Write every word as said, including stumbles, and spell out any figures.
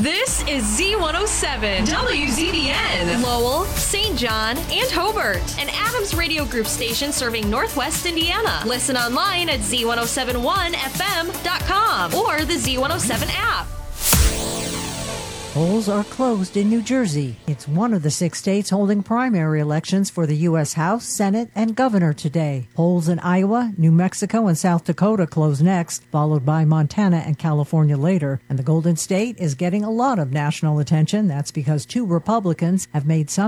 This is Z one oh seven, W Z B N, Lowell, Saint John, and Hobart, an Adams Radio Group station serving Northwest Indiana. Listen online at Z one oh seven one F M dot com or the Z one oh seven app. Polls are closed in New Jersey. It's one of the six states holding primary elections for the U S House, Senate, and governor today. Polls in Iowa, New Mexico, and South Dakota close next, followed by Montana and California later. And the Golden State is getting a lot of national attention. That's because two Republicans have made some